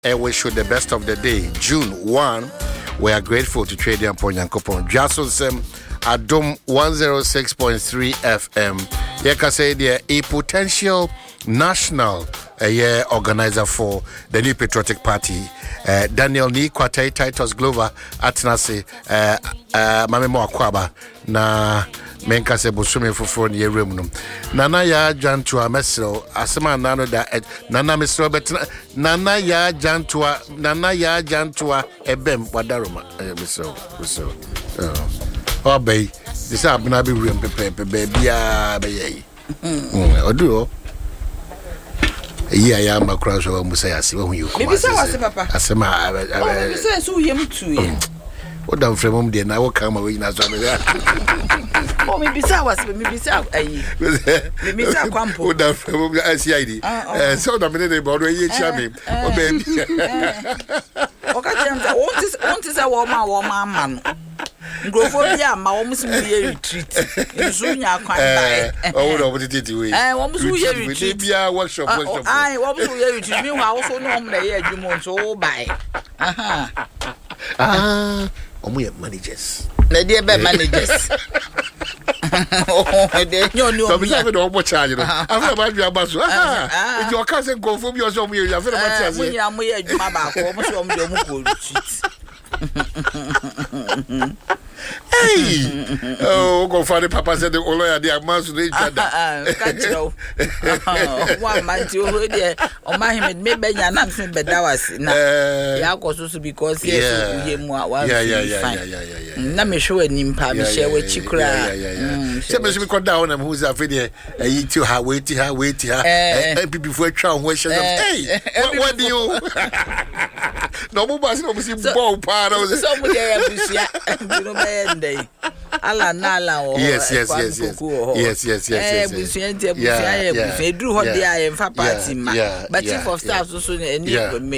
I wish you the best of the day. June 1, we are grateful to trade in Ponyankopon. Jasonsem Adom 106.3 FM. Yeka say there a potential national organizer for the new patriotic party. Daniel Ni Kwate Titus Glover Atnase Mamemo Akwaba na menka se bosume foforo ne yewrem no nana ya jantua mesro asema nano da nana mesro bet nana ya jantua ebem wadaroma mesro obey this abna be wrem pepe bia be yi odu iya ya makra so musa ya se hu yuko bibi sa wase papa asema bibi sa so yem tu ye odam fremum de na wo kama we na so me oh bibi sa wase bibi sa ayi bibi sa kwampo odam fremum CID so da me ne bo do ye chia me o baby o ka tenta won't say wo ma man Grofobia, my almost retreat. Zunya kwan by. Oh, no, what did you? Almost retreat. Bia workshop. I almost retreat. Me also know you want so buy. We have managers. The dear managers. Oh, they know. So we have no more charge. I'm about your bus. If your cousin go from your home, you have a we are my back. Almost on your retreat. Hey, oh, go for the papa said the lawyer, they are mass to each other. Can't you? 1 month you heard there. Oh, my him, maybe you're not saying, but that was yeah, also because yes, yeah. Let me show an impact, share with Chikra. Somebody we cut down and who's a video, eat to her, wait to her, and before a child, where she hey, what do you? No more, no more, ball part of the somebody. Ala nala o yes drew hot there in party but chief of staff so any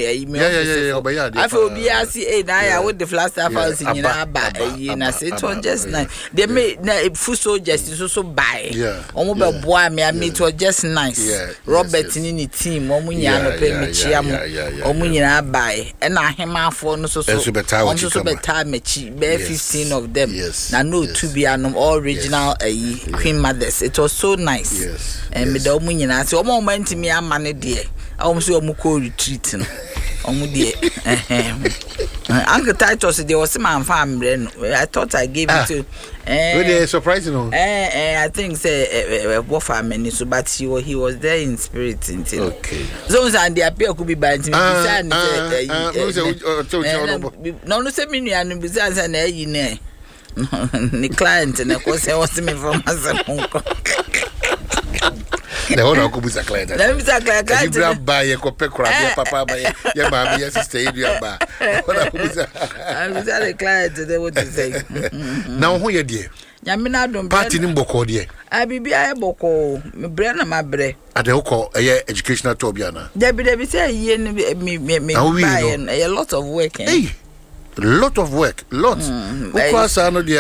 I feel BRC na with the flash staff house in na say it just nice they made food soldiers so buy omo be boa me it was just nice Robert in the team omo nya no pay me chiam omo nyina buy and ahemafo no so better me chi be 15 of them no to be an all original Queen Mothers. It was so nice. And me do munyina say o moment me amane de almost o mu ko retreat no omu de Uncle Titus there was some family. I thought I gave it to really surprising. I think say what family so but he was there in spirit until okay those and the appear could be by me no say me and bizarre and the client and of course I was me from the whole was a client. Let me talk like you grab by your copecra, papa, by your mammy, your sister, your bar. I was a client, they would say. Now, who you dear? Yamina don't party in Boko, dear. I be a boko, Brenna, my bre. At the Oko, a educational Tobiana. Debbie say, me, a lot of work. Hey, lot of work, lots. Of course, I know, dear.